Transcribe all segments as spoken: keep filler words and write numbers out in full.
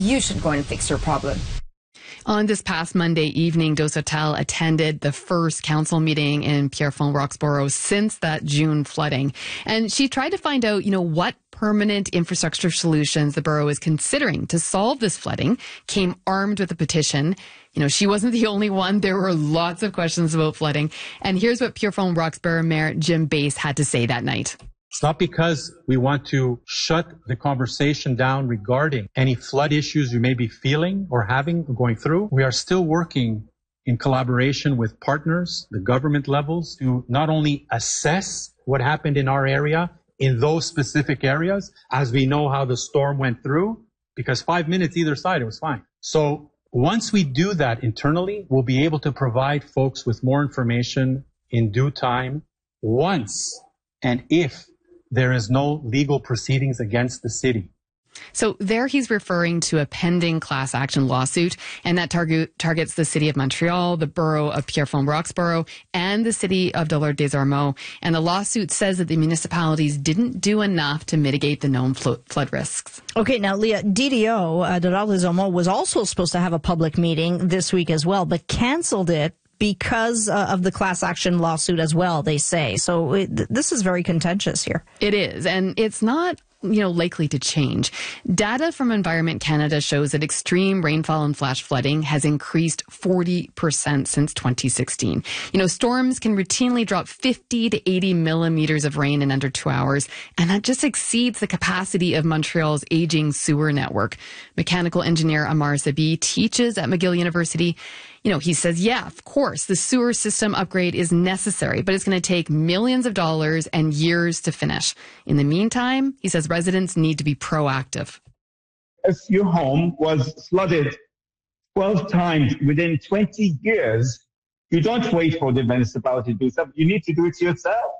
You should go and fix your problem. On this past Monday evening, Dosotel attended the first council meeting in Pierrefonds-Roxborough since that June flooding. And she tried to find out, you know, what permanent infrastructure solutions the borough is considering to solve this flooding, came armed with a petition. You know, she wasn't the only one. There were lots of questions about flooding. And here's what Pierrefonds-Roxborough Mayor Jim Bass had to say that night. It's not because we want to shut the conversation down regarding any flood issues you may be feeling or having or going through. We are still working in collaboration with partners, the government levels, to not only assess what happened in our area, in those specific areas, as we know how the storm went through, because five minutes either side, it was fine. So once we do that internally, we'll be able to provide folks with more information in due time once and if there is no legal proceedings against the city. So there he's referring to a pending class action lawsuit, and that target targets the city of Montreal, the borough of Pierrefonds-Roxborough, and the city of Dollard-des-Ormeaux. And the lawsuit says that the municipalities didn't do enough to mitigate the known flo- flood risks. Okay, now, Leah, D D O, uh, Dollard-des-Ormeaux, was also supposed to have a public meeting this week as well, but canceled it because uh, of the class action lawsuit as well, they say. So it, th- this is very contentious here. It is, and it's not, you know, likely to change. Data from Environment Canada shows that extreme rainfall and flash flooding has increased forty percent since twenty sixteen. You know, storms can routinely drop fifty to eighty millimeters of rain in under two hours, and that just exceeds the capacity of Montreal's aging sewer network. Mechanical engineer Amar Zabi teaches at McGill University. You know, he says, yeah, of course, the sewer system upgrade is necessary, but it's going to take millions of dollars and years to finish. In the meantime, he says residents need to be proactive. If your home was flooded twelve times within twenty years, you don't wait for the municipality to do something. You need to do it yourself.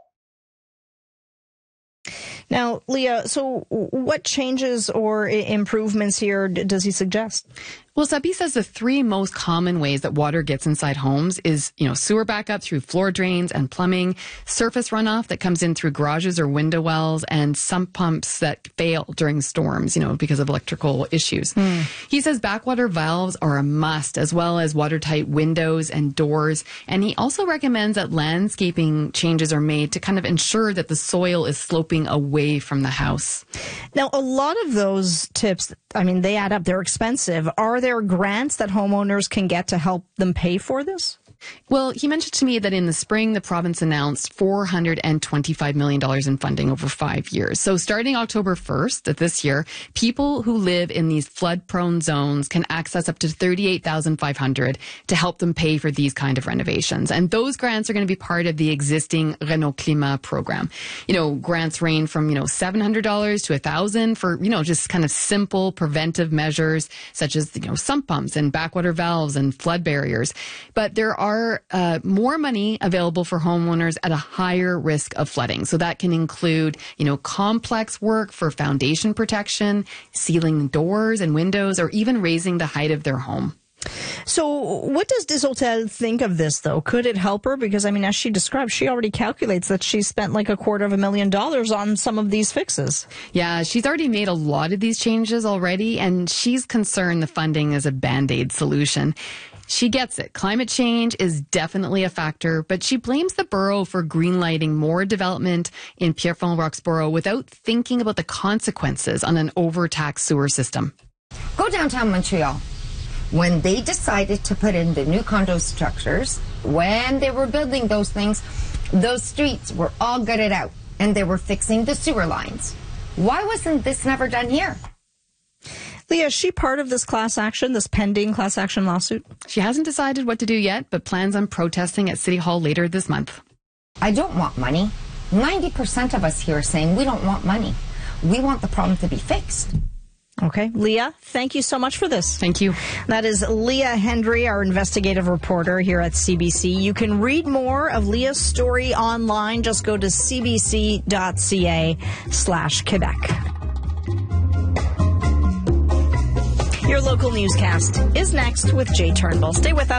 Now, Leah, so what changes or improvements here does he suggest? Well, Zabi says the three most common ways that water gets inside homes is, you know, sewer backup through floor drains and plumbing, surface runoff that comes in through garages or window wells, and sump pumps that fail during storms, you know, because of electrical issues. Mm. He says backwater valves are a must, as well as watertight windows and doors. And he also recommends that landscaping changes are made to kind of ensure that the soil is sloping away from the house. Now, a lot of those tips, I mean, they add up. They're expensive. Are there grants that homeowners can get to help them pay for this? Well, he mentioned to me that in the spring, the province announced four hundred twenty-five million dollars in funding over five years. So starting October first of this year, people who live in these flood-prone zones can access up to thirty-eight thousand five hundred dollars to help them pay for these kind of renovations. And those grants are going to be part of the existing Renault Climat program. You know, grants range from, you know, seven hundred dollars to one thousand dollars for, you know, just kind of simple preventive measures such as, you know, sump pumps and backwater valves and flood barriers. But there are Are uh, more money available for homeowners at a higher risk of flooding. So that can include, you know, complex work for foundation protection, sealing doors and windows, or even raising the height of their home. So what does Dosotel think of this, though? Could it help her? Because, I mean, as she described, she already calculates that she spent like a quarter of a million dollars on some of these fixes. Yeah, she's already made a lot of these changes already, and she's concerned the funding is a Band-Aid solution. She gets it. Climate change is definitely a factor, but she blames the borough for greenlighting more development in Pierrefonds-Roxborough without thinking about the consequences on an overtaxed sewer system. Go downtown Montreal. When they decided to put in the new condo structures, when they were building those things, those streets were all gutted out and they were fixing the sewer lines. Why wasn't this never done here? Leah, is she part of this class action, this pending class action lawsuit? She hasn't decided what to do yet, but plans on protesting at City Hall later this month. I don't want money. ninety percent of us here are saying we don't want money. We want the problem to be fixed. Okay. Leah, thank you so much for this. Thank you. That is Leah Hendry, our investigative reporter here at C B C. You can read more of Leah's story online. Just go to cbc.ca slash Quebec. Your local newscast is next with Jay Turnbull. Stay with us.